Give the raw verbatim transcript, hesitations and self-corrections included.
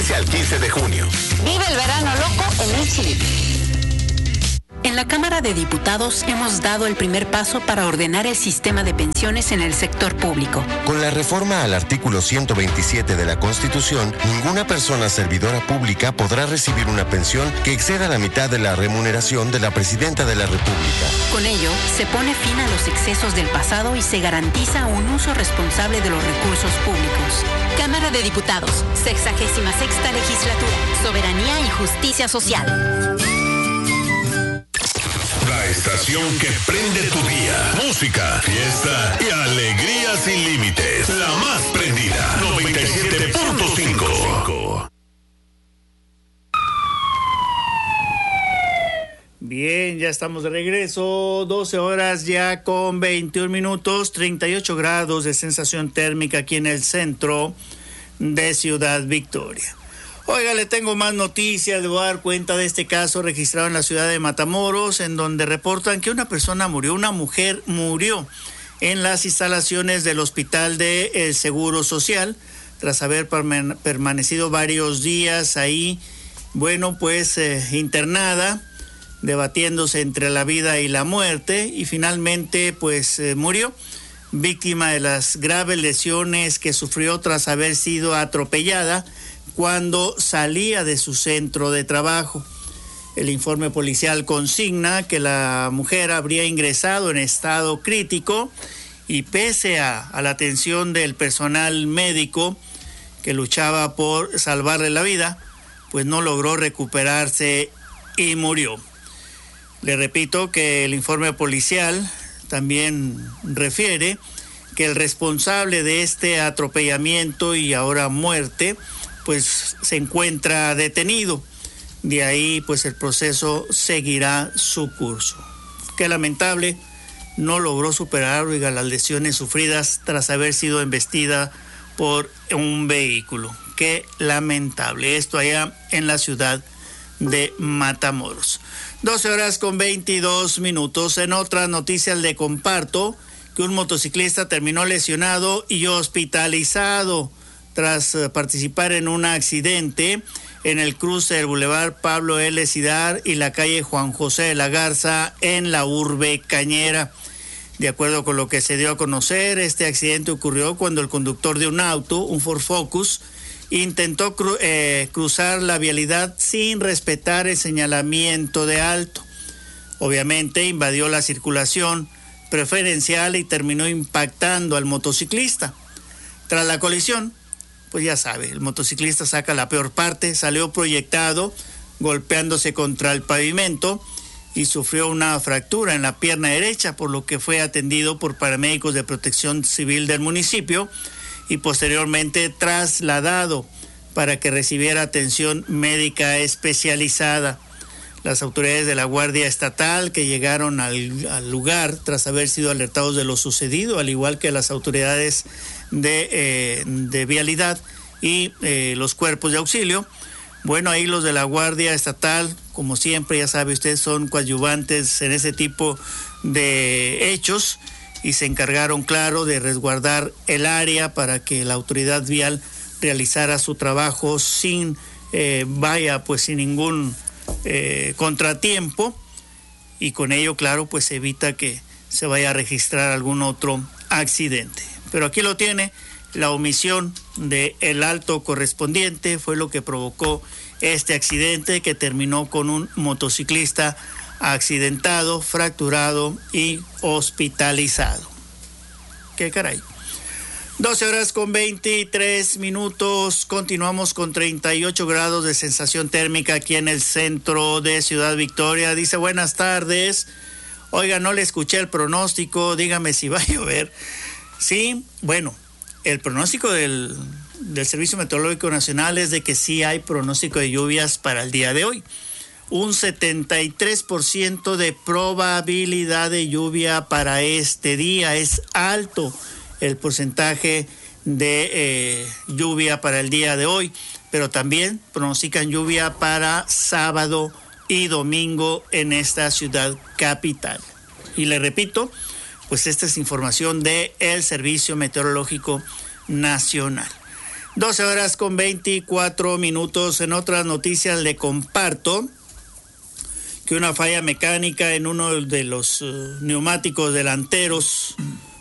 trece al quince de junio. Vive el verano loco en Ixchilip. En la Cámara de Diputados hemos dado el primer paso para ordenar el sistema de pensiones en el sector público. Con la reforma al artículo ciento veintisiete de la Constitución, ninguna persona servidora pública podrá recibir una pensión que exceda la mitad de la remuneración de la Presidenta de la República. Con ello, se pone fin a los excesos del pasado y se garantiza un uso responsable de los recursos públicos. Cámara de Diputados, sexagésima sexta legislatura, soberanía y justicia social. La estación que prende tu día. Música, fiesta y alegría sin límites. La más prendida. noventa y siete punto cinco. Bien, ya estamos de regreso. doce horas ya con veintiún minutos. treinta y ocho grados de sensación térmica aquí en el centro de Ciudad Victoria. Oiga, le tengo más noticias. Le voy a dar cuenta de este caso registrado en la ciudad de Matamoros, en donde reportan que una persona murió, una mujer murió en las instalaciones del Hospital de El Seguro Social, tras haber perman- permanecido varios días ahí, bueno, pues eh, internada, debatiéndose entre la vida y la muerte, y finalmente pues eh, murió, víctima de las graves lesiones que sufrió tras haber sido atropellada cuando salía de su centro de trabajo. El informe policial consigna que la mujer habría ingresado en estado crítico y pese a, a la atención del personal médico que luchaba por salvarle la vida, pues no logró recuperarse y murió. Le repito que el informe policial también refiere que el responsable de este atropellamiento y ahora muerte pues se encuentra detenido. De ahí pues el proceso seguirá su curso. Qué lamentable, no logró superar, oiga, las lesiones sufridas tras haber sido embestida por un vehículo. Qué lamentable, esto allá en la ciudad de Matamoros. doce horas con veintidós minutos. En otras noticias le comparto que un motociclista terminó lesionado y hospitalizado tras participar en un accidente en el cruce del Boulevard Pablo L. Cidar y la calle Juan José de la Garza en la urbe Cañera. De acuerdo con lo que se dio a conocer, este accidente ocurrió cuando el conductor de un auto, un Ford Focus, intentó cru- eh, cruzar la vialidad sin respetar el señalamiento de alto. Obviamente invadió la circulación preferencial y terminó impactando al motociclista. Tras la colisión, pues ya sabe, el motociclista saca la peor parte, salió proyectado, golpeándose contra el pavimento y sufrió una fractura en la pierna derecha, por lo que fue atendido por paramédicos de Protección Civil del municipio y posteriormente trasladado para que recibiera atención médica especializada. Las autoridades de la Guardia Estatal que llegaron al, al lugar tras haber sido alertados de lo sucedido, al igual que las autoridades de, eh, de vialidad y eh, los cuerpos de auxilio. Bueno, ahí los de la Guardia Estatal, como siempre, ya sabe usted, son coadyuvantes en ese tipo de hechos y se encargaron, claro, de resguardar el área para que la autoridad vial realizara su trabajo sin, eh, vaya, pues sin ningún eh, contratiempo, y con ello, claro, pues evita que se vaya a registrar algún otro accidente. Pero aquí lo tiene, la omisión del alto correspondiente fue lo que provocó este accidente que terminó con un motociclista accidentado, fracturado y hospitalizado. ¿Qué caray? doce horas con veintitrés minutos, continuamos con treinta y ocho grados de sensación térmica aquí en el centro de Ciudad Victoria. Dice, buenas tardes, oiga, no le escuché el pronóstico, dígame si va a llover. Sí, bueno, el pronóstico del, del Servicio Meteorológico Nacional es de que sí hay pronóstico de lluvias para el día de hoy. Un setenta y tres por ciento de probabilidad de lluvia para este día, es alto el porcentaje de eh, lluvia para el día de hoy, pero también pronostican lluvia para sábado y domingo en esta ciudad capital. Y le repito, pues esta es información del Servicio Meteorológico Nacional. doce horas con veinticuatro minutos. En otras noticias le comparto que una falla mecánica en uno de los uh, neumáticos delanteros